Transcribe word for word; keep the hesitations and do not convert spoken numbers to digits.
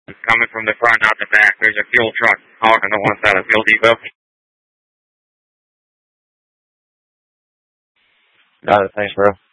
Coming from the front, out the back. There's a fuel truck out on the one side of the fuel depot. Got it. Thanks, bro.